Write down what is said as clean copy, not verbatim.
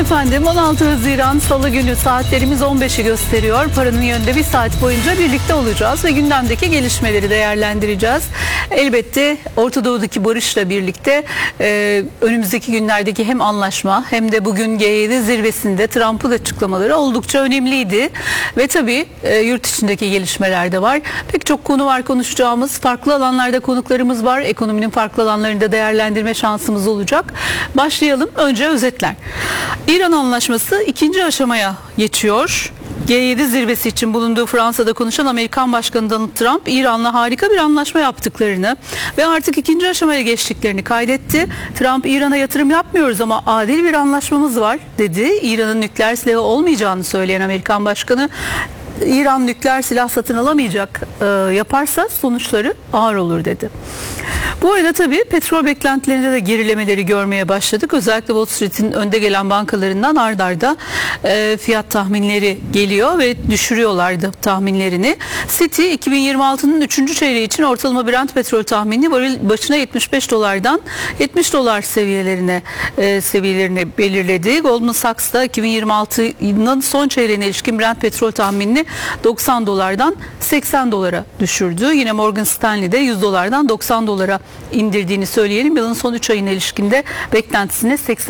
Efendim 16 Haziran Salı günü saatlerimiz 15'i gösteriyor. Paranın Yönü'nde bir saat boyunca birlikte olacağız ve gündemdeki gelişmeleri değerlendireceğiz. Elbette Orta Doğu'daki barışla birlikte önümüzdeki günlerdeki hem anlaşma hem de bugün G7 zirvesinde Trump'ın açıklamaları oldukça önemliydi. Ve tabii yurt içindeki gelişmeler de var. Pek çok konu var konuşacağımız. Farklı alanlarda konuklarımız var. Ekonominin farklı alanlarında değerlendirme şansımız olacak. Başlayalım. Önce özetler. İran anlaşması ikinci aşamaya geçiyor. G7 zirvesi için bulunduğu Fransa'da konuşan Amerikan Başkanı Donald Trump, İran'la harika bir anlaşma yaptıklarını ve artık ikinci aşamaya geçtiklerini kaydetti. Trump, İran'a yatırım yapmıyoruz ama adil bir anlaşmamız var dedi. İran'ın nükleer silahı olmayacağını söyleyen Amerikan Başkanı, İran nükleer silah satın alamayacak yaparsa sonuçları ağır olur dedi. Bu arada tabii petrol beklentilerinde de gerilemeleri görmeye başladık. Özellikle Wall Street'in önde gelen bankalarından ard arda fiyat tahminleri geliyor ve düşürüyorlardı tahminlerini. Citi 2026'nın 3. çeyreği için ortalama Brent petrol tahminini varil başına 75 dolardan 70 dolar seviyelerini belirledi. Goldman Sachs da 2026'nın son çeyreğine ilişkin Brent petrol tahminini 90 dolardan 80 dolara düşürdü. Yine Morgan Stanley de 100 dolardan 90 dolara indirdiğini söyleyelim. Yılın son 3 ayına ilişkinde beklentisini 80